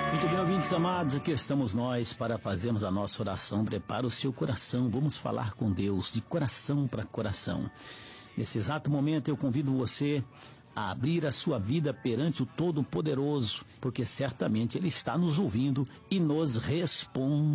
Muito bem, ouvintes amados, aqui estamos nós para fazermos a nossa oração. Prepara o seu coração, vamos falar com Deus de coração para coração. Nesse exato momento eu convido você a abrir a sua vida perante o Todo-Poderoso, porque certamente Ele está nos ouvindo e nos responde.